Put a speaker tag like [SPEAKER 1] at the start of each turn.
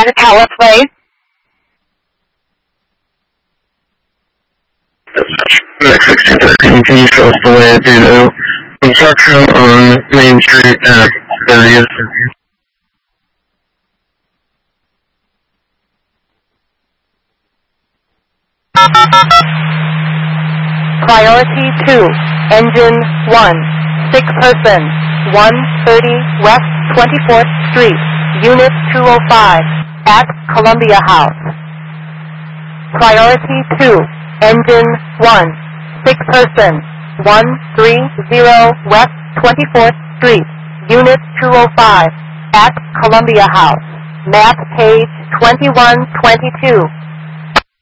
[SPEAKER 1] Tower Place.
[SPEAKER 2] Next 1613, can you show us the way due to construction on Main Street at 30th?
[SPEAKER 1] Priority 2, Engine 1, 6 persons, 130 West 24th Street, Unit 205, at Columbia House. Priority 2, Engine 1, 6 persons, 130 West 24th Street, Unit 205, at Columbia House. Map page 2122.